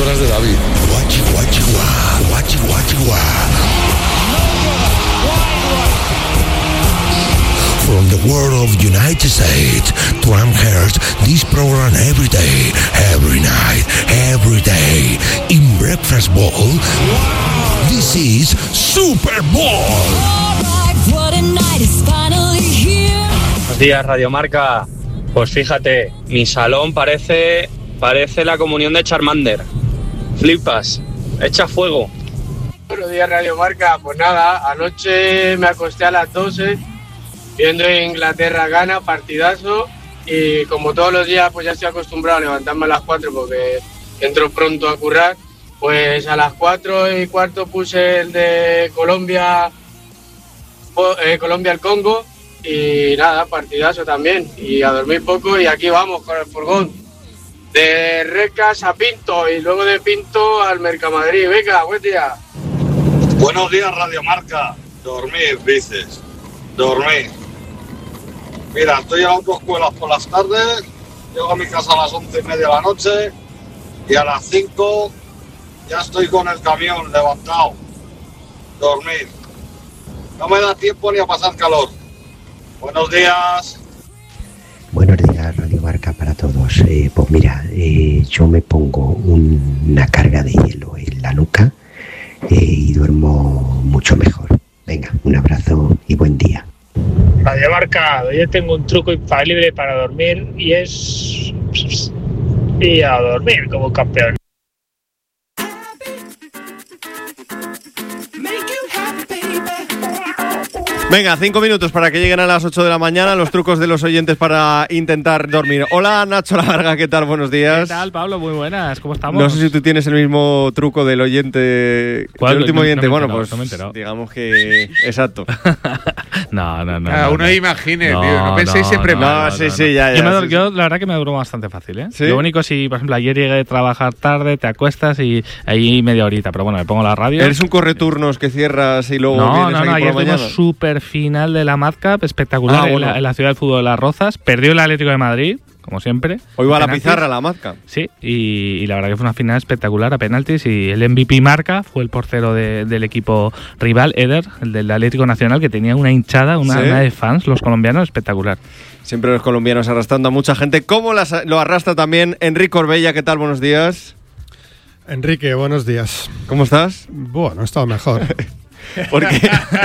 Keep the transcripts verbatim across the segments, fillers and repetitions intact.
cosas de David. Guachi, guachi, guá, guachi, guachi, guá. From the world of United States, Trump hears this program every day, every night, every day. In Breakfast Bowl, wow. This is Super Bowl. Buenos días, Radio Marca. Pues fíjate, mi salón parece, parece la comunión de Charmander. Flipas, echa fuego. Buenos días, Radio Marca. Pues nada, anoche me acosté a las doce viendo Inglaterra gana, partidazo, y como todos los días pues ya estoy acostumbrado a levantarme a las cuatro porque entro pronto a currar. Pues a las cuatro y cuarto puse el de Colombia, eh, Colombia al Congo, y nada, partidazo también, y a dormir poco, y aquí vamos con el furgón de Recas a Pinto y luego de Pinto al Mercamadrid. Venga, buen día. Buenos días, Radio Marca. Dormir, dices. Dormir. Mira, estoy en autoescuelas por las tardes, llego a mi casa a las once y media de la noche y a las cinco ya estoy con el camión levantado. Dormir. No me da tiempo ni a pasar calor. Buenos días. Buenos días, Radio Marca, para todos. Eh, pues mira, eh, yo me pongo un, una carga de hielo en la nuca eh, y duermo mucho mejor. Venga, un abrazo y buen día. Radio Marca, yo tengo un truco infalible para dormir y es... y a dormir como un campeón. Venga, cinco minutos para que lleguen a las ocho de la mañana los trucos de los oyentes para intentar dormir. Hola, Nacho La Varga, ¿qué tal? Buenos días. ¿Qué tal, Pablo? Muy buenas, ¿cómo estamos? No sé si tú tienes el mismo truco del oyente, ¿Cuál? del último No, oyente. no bueno, enterado, pues no me he enterado. digamos que... Exacto. no, no, no. Cada no, uno no. imagine, no, tío. No penséis no, siempre no, mal. No, no, sí, no, sí, no. ya, ya. Yo, me, sí, yo sí. la verdad que me durmo bastante fácil, ¿eh? ¿Sí? Lo único si, por ejemplo, ayer llegué a trabajar tarde, te acuestas y ahí media horita, pero bueno, me pongo la radio. ¿Eres un correturnos que cierras y luego No, vienes no, aquí no, por ayer la mañana? tuvimos super final de la Madcap, espectacular, Ah, en, bueno. la, en la ciudad del fútbol de Las Rozas. Perdió el Atlético de Madrid, como siempre. Hoy va a la Penaltis. pizarra la Mazca. Sí, y, y la verdad que fue una final espectacular a penaltis y el M V P Marca fue el portero de, del equipo rival, Eder, el del Atlético Nacional, que tenía una hinchada, una, ¿Sí? una de fans, los colombianos, espectacular. Siempre los colombianos arrastrando a mucha gente. ¿Cómo las, lo arrastra también Enrique Orbella? ¿Qué tal? Buenos días. Enrique, buenos días. ¿Cómo estás? Bueno, he estado mejor. ¿Por qué?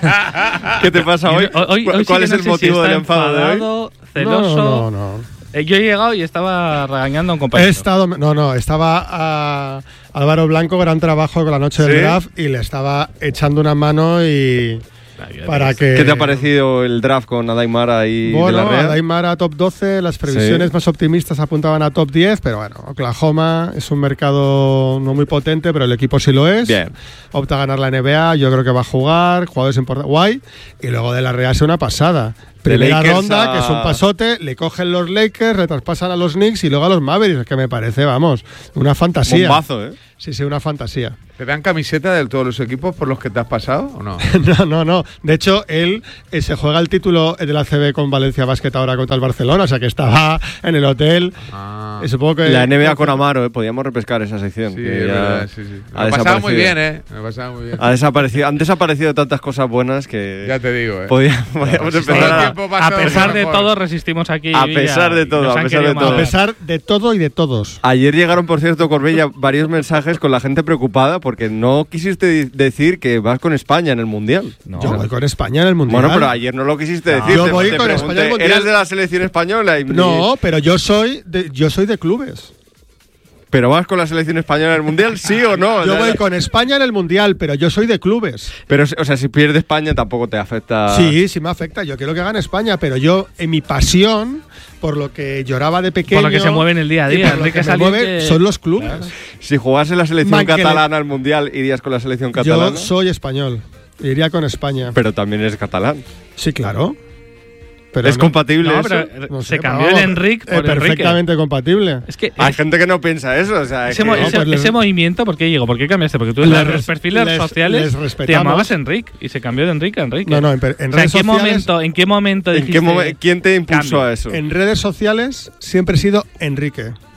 ¿Qué te pasa hoy? Hoy, hoy ¿Cuál sí es no el sé motivo si está del enfado de hoy? enfadado, celoso. No, no, no. Eh, Yo he llegado y estaba regañando a un He compañero. estado, no, no, estaba a Álvaro Blanco, gran trabajo con la noche del ¿Sí? draft, y le estaba echando una mano y para que... ¿Qué te ha parecido el draft con Adaimara y Bueno, de la Rea? Adaimara top doce, las previsiones Sí. más optimistas apuntaban a top diez, pero bueno, Oklahoma es un mercado no muy potente, pero el equipo sí lo es. Bien. Opta a ganar la N B A, yo creo que va a jugar, jugadores importantes, guay, y luego de la Rea es una pasada. Primera Lakers ronda, a- que es un pasote, le cogen los Lakers, le traspasan a los Knicks y luego a los Mavericks, que me parece, vamos, una fantasía. Bombazo, ¿eh? Sí, sí, una fantasía. ¿Te dan camiseta de todos los equipos por los que te has pasado o no? No, no, no. De hecho, él eh, se juega el título de la C B con Valencia Basket ahora contra el Barcelona, o sea que estaba en el hotel. Ah. Y supongo que La N B A con Amaro, ¿eh? Podíamos repescar esa sección. Sí, que es ya verdad, sí, sí. ha Me lo pasaba muy desaparecido. bien, ¿eh? Me lo pasaba muy bien. Ha desaparecido, han desaparecido tantas cosas buenas que... Ya te digo, ¿eh? Podía- podíamos si empezar todo el a... tiempo pasa A pesar de mejor. todo, resistimos aquí. A Villa, pesar de y todo, nos a han pesar de querido todo. a matar. pesar de todo y de todos. Ayer llegaron, por cierto, Corbella, varios mensajes con la gente preocupada porque no quisiste decir que vas con España en el Mundial. No. Yo voy con España en el Mundial. Bueno, pero ayer no lo quisiste decir. Yo te- voy te con pregunté, España al Mundial. ¿Eres de la selección española? Y- No, pero yo soy de, yo soy de clubes. ¿Pero vas con la selección española en el Mundial, sí o no? Yo O sea, voy con España en el Mundial, pero yo soy de clubes. Pero, o sea, si pierde España tampoco te afecta... Sí, sí me afecta. Yo quiero que gane España, pero yo, en mi pasión, por lo que lloraba de pequeño... Por lo que se mueve en el día a y día. por lo Enrique que me Saliente- mueve son los clubes. Claro. Si jugase la selección Man, que le- catalana al Mundial, ¿irías con la selección catalana? Yo soy español. Iría con España. Pero también eres catalán. Sí, claro. Pero ¿Es no- compatible No, eso? pero no se sé, cambió vamos, el Enric por eh, Enrique. perfectamente compatible. Es que Hay gente que no piensa eso. O sea, es ese, que- mo- no, ese- pues les- ese movimiento, ¿por qué llegó? ¿Por qué cambiaste? Porque tú en Les los res- perfiles les- sociales les te respetamos. llamabas Enrique y se cambió de Enrique a Enrique. No, no, en, per- en O sea, ¿en redes qué sociales, momento, ¿en qué momento ¿En qué dijiste momen- ¿Quién te impulsó cambio? a eso? en redes sociales siempre he sido Enrique.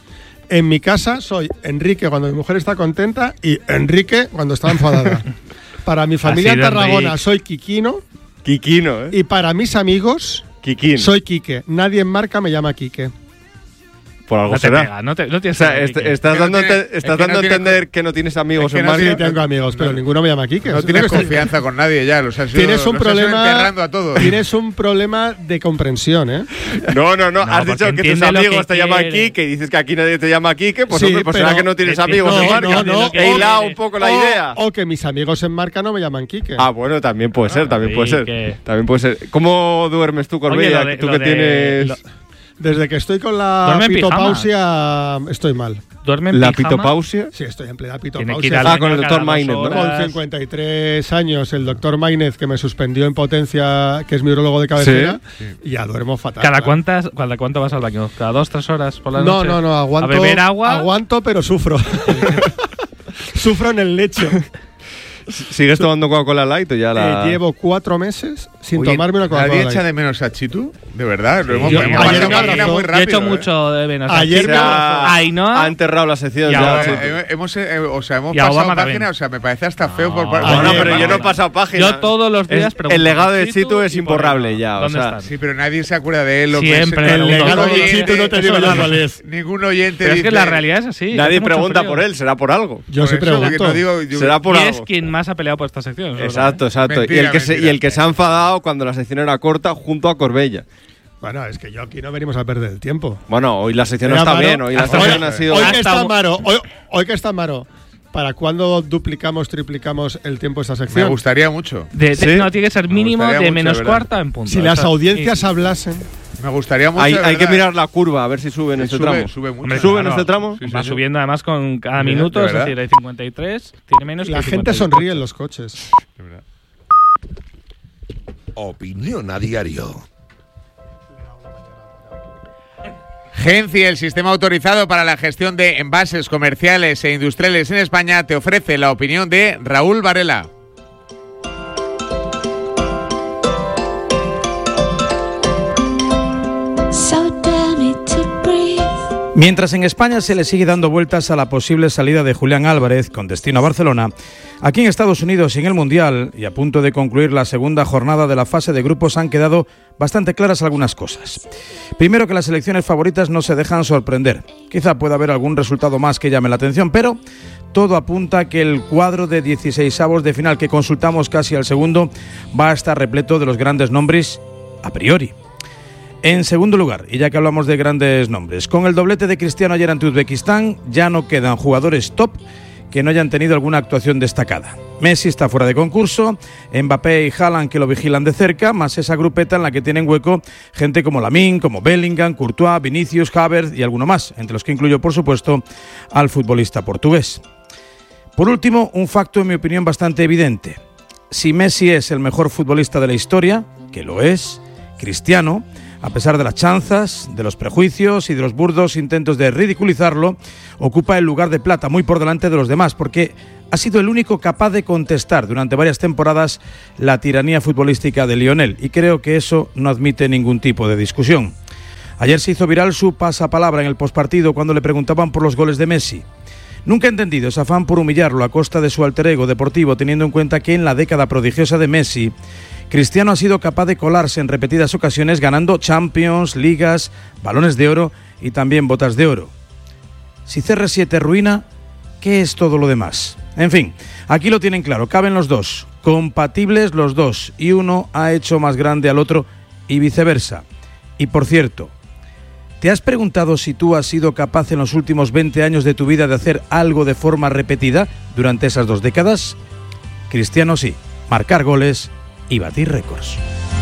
En mi casa soy Enrique cuando mi mujer está contenta y Enrique cuando está enfadada. Para mi familia en Tarragona soy Quiquino. Quiquino, ¿eh? Y para mis amigos Quiquín. soy Quique. Nadie en marca me llama Quique. Por algo No te será. pega, no te, no tienes O sea, que- est- que- estás que no dando, a tiene- ente- estás es que dando no a tiene- entender que no tienes amigos es que en no marca. Sí, tengo amigos, pero ninguno me llama Quique. No Eso tienes es lo que estoy- confianza con nadie ya. Los has ido- Tienes un los has ido problema. enterrando a todos. Tienes un problema de comprensión, ¿eh? No, no, no. No, Has porque dicho que tus entiende lo amigos que te llaman quiere. Quique y dices que aquí nadie te llama Quique. Pues Sí, hombre, pues será pero que no tienes es que amigos no, en no, marca. no, He no. hilado un poco la o, idea. O que mis amigos en marca no me llaman Quique. Ah, bueno, también puede ser, también sí, puede ser. que- También puede ser. ¿Cómo duermes tú, Corbella? Oye, lo de- tú lo que de- tienes lo- Desde que estoy con la Duerme en pijama. pitopausia estoy mal. ¿Duerme en la pijama? pitopausia. Sí, estoy en plena Tiene que ir pitopausia. al Ah, baño con el cada doctor dos Maínez, ¿no? horas. Con cincuenta y tres años, el doctor Maínez, que me suspendió en potencia, que es mi urologo de cabecera, y ya duermo fatal. ¿Cada claro. cuántas, cada cuánto vas al baño? ¿Cada dos, tres horas por la No, noche? no, no, aguanto. ¿A beber agua? Aguanto, pero sufro. Sufro en el lecho. ¿Sigues tomando Coca-Cola Light o ya la...? Eh, llevo cuatro meses sin Oye, tomarme una ¿nadie Coca-Cola echa Light. de menos a Chitu? ¿De verdad? Lo hemos, Yo- hemos ayer pasado me página abrazó. muy Yo he rápido. hecho ¿eh? mucho de menos. Ayer Se me ha, Ay, no. ha enterrado la sección Y ya. ahora- Chitu. Eh, hemos, eh, o sea, hemos Y a pasado Obama página, también. o sea, me parece hasta feo No. por parte. Ayer- Bueno, pero yo no he Ayer- pasado página. Yo todos los días Es- pregunto el legado por de Chitu es y por imborrable Eno. ya, o ¿Dónde sea, están? Sí, pero nadie se acuerda de él. lo que Siempre. es- El Ningún legado de oyente- Chitu no te digo eso yo es cuál es. Ningún oyente Pero es dice. que la realidad es así. Nadie hace mucho pregunta frío. por él, será por algo. Yo Por sí eso, que pregunto. no digo- yo- Será por Y algo. es quien más ha peleado por esta sección. es verdad, Exacto, ¿eh? exacto. y, Mentira, el que se, y mentira. el que se ha enfadado cuando la sección era corta junto a Corbella. Bueno, es que yo aquí no venimos a perder el tiempo. Bueno, hoy la sección no Mira, está Maro, bien, hoy la hasta sección hoy- ha sido... Hoy que Hasta está un- Maro, hoy, hoy que está Maro, ¿para cuándo duplicamos, triplicamos el tiempo de esta Me sección? gustaría mucho. De- de- ¿Sí? No, tiene que ser Me mínimo gustaría de mucho, menos de verdad. cuarta en punto. Si las Eso- audiencias sí. hablasen. Me gustaría mucho. Hay, de hay que verdad. mirar la curva, a ver si sube en este Sube- tramo. sube mucho. Hombre, ¿Sube en claro. este tramo? Sí, sí, Va sí. subiendo además con cada De minuto, verdad, es de decir, hay cincuenta y tres, tiene menos La que gente cincuenta y sonríe en los coches. De verdad. Opinión a diario. Genci, el sistema autorizado para la gestión de envases comerciales e industriales en España, te ofrece la opinión de Raúl Varela. Mientras en España se le sigue dando vueltas a la posible salida de Julián Álvarez con destino a Barcelona, aquí en Estados Unidos y en el Mundial, y a punto de concluir la segunda jornada de la fase de grupos, han quedado bastante claras algunas cosas. Primero, que las selecciones favoritas no se dejan sorprender. Quizá pueda haber algún resultado más que llame la atención, pero todo apunta a que el cuadro de dieciseisavos de final que consultamos casi al segundo va a estar repleto de los grandes nombres a priori. En segundo lugar, y ya que hablamos de grandes nombres, con el doblete de Cristiano ayer ante Uzbekistán, ya no quedan jugadores top que no hayan tenido alguna actuación destacada. Messi está fuera de concurso, Mbappé y Haaland que lo vigilan de cerca, más esa grupeta en la que tienen hueco gente como Lamine, como Bellingham, Courtois, Vinicius, Havertz y alguno más, entre los que incluyo, por supuesto, al futbolista portugués. Por último, un facto en mi opinión bastante evidente. Si Messi es el mejor futbolista de la historia, que lo es, Cristiano, a pesar de las chanzas, de los prejuicios y de los burdos intentos de ridiculizarlo, ocupa el lugar de plata muy por delante de los demás, porque ha sido el único capaz de contestar durante varias temporadas la tiranía futbolística de Lionel, y creo que eso no admite ningún tipo de discusión. Ayer se hizo viral su pasapalabra en el postpartido cuando le preguntaban por los goles de Messi. Nunca he entendido ese afán por humillarlo a costa de su alter ego deportivo, teniendo en cuenta que en la década prodigiosa de Messi, Cristiano ha sido capaz de colarse en repetidas ocasiones ganando Champions, Ligas, Balones de Oro y también Botas de Oro. Si C R siete ruina, ¿qué es todo lo demás? En fin, aquí lo tienen claro, caben los dos, compatibles los dos, y uno ha hecho más grande al otro y viceversa. Y por cierto, ¿te has preguntado si tú has sido capaz en los últimos veinte años de tu vida de hacer algo de forma repetida durante esas dos décadas? Cristiano sí, marcar goles y batir récords.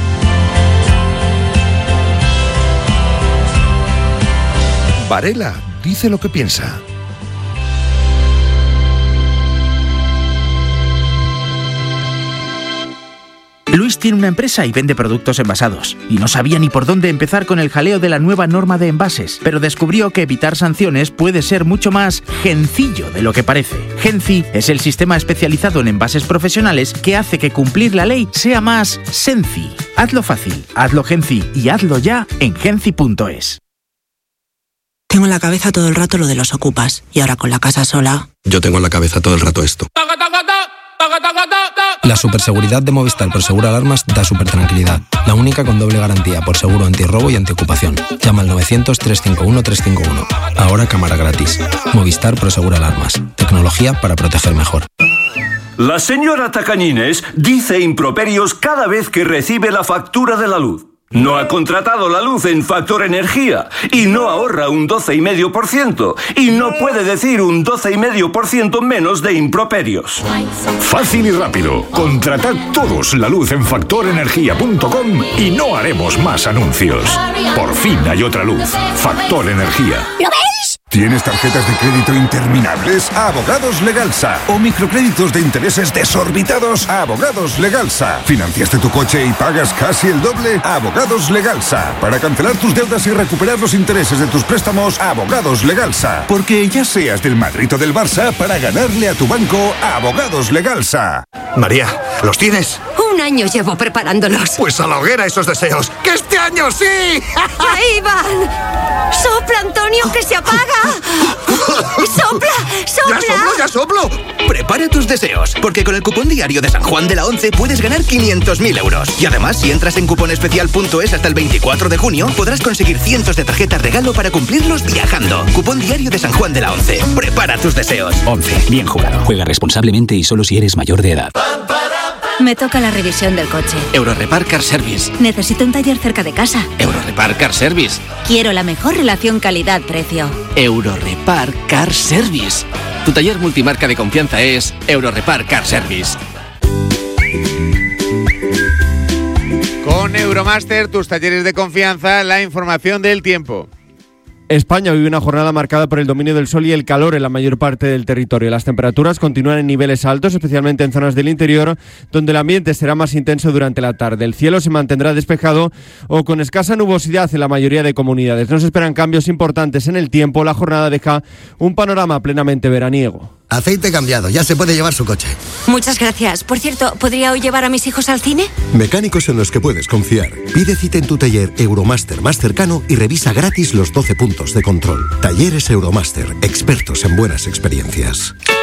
Varela dice lo que piensa. Luis tiene una empresa y vende productos envasados. Y no sabía ni por dónde empezar con el jaleo de la nueva norma de envases, pero descubrió que evitar sanciones puede ser mucho más gencillo de lo que parece. Genci es el sistema especializado en envases profesionales que hace que cumplir la ley sea más senci. Hazlo fácil, hazlo Genci y hazlo ya en genci punto es. Tengo en la cabeza todo el rato lo de los ocupas. Y ahora con la casa sola... Yo tengo en la cabeza todo el rato esto. La superseguridad de Movistar Prosegur Alarmas da súper tranquilidad. La única con doble garantía por seguro antirrobo y antiocupación. Llama al novecientos, trescientos cincuenta y uno, trescientos cincuenta y uno. Ahora cámara gratis. Movistar Prosegur Alarmas. Tecnología para proteger mejor. La señora Tacañines dice improperios cada vez que recibe la factura de la luz. No ha contratado la luz en Factor Energía y no ahorra un doce coma cinco por ciento y no puede decir un doce coma cinco por ciento menos de improperios. Fácil y rápido. Contratad todos la luz en factor energía punto com y no haremos más anuncios. Por fin hay otra luz. Factor Energía. ¿Lo ves? ¿Tienes tarjetas de crédito interminables? Abogados Legalsa. ¿O microcréditos de intereses desorbitados? Abogados Legalsa. ¿Financiaste tu coche y pagas casi el doble? Abogados Legalsa. Para cancelar tus deudas y recuperar los intereses de tus préstamos, Abogados Legalsa. Porque ya seas del Madrid o del Barça, para ganarle a tu banco, Abogados Legalsa. María, ¿los tienes? Un año llevo preparándolos. Pues a la hoguera esos deseos. ¡Que este año sí! ¡Ahí van! ¡Sopla, Antonio, que se apaga! ¡Sopla, sopla! ¡Ya soplo, ya soplo! Prepara tus deseos, porque con el cupón diario de San Juan de la Once puedes ganar quinientos mil euros. Y además, si entras en cuponespecial punto es hasta el veinticuatro de junio, podrás conseguir cientos de tarjetas regalo para cumplirlos viajando. Cupón diario de San Juan de la Once. Prepara tus deseos. Once. Bien jugado. Juega responsablemente y solo si eres mayor de edad. Me toca la revisión del coche. Eurorepar Car Service. Necesito un taller cerca de casa. Eurorepar Car Service. Quiero la mejor relación calidad-precio. Eurorepar Car Service. Tu taller multimarca de confianza es Eurorepar Car Service. Con Euromaster, tus talleres de confianza, la información del tiempo. España vive una jornada marcada por el dominio del sol y el calor en la mayor parte del territorio. Las temperaturas continúan en niveles altos, especialmente en zonas del interior, donde el ambiente será más intenso durante la tarde. El cielo se mantendrá despejado o con escasa nubosidad en la mayoría de comunidades. No se esperan cambios importantes en el tiempo. La jornada deja un panorama plenamente veraniego. Aceite cambiado, ya se puede llevar su coche. Muchas gracias. Por cierto, ¿podría hoy llevar a mis hijos al cine? Mecánicos en los que puedes confiar. Pide cita en tu taller Euromaster más cercano y revisa gratis los doce puntos de control. Talleres Euromaster, expertos en buenas experiencias.